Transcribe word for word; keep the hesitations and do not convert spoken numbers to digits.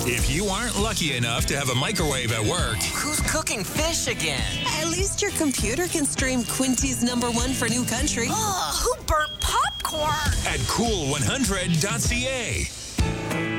If you aren't lucky enough to have a microwave at work, Who's cooking fish again? At least your computer can stream Quinty's number one for new country. Oh, who burnt popcorn? at cool one hundred dot c a.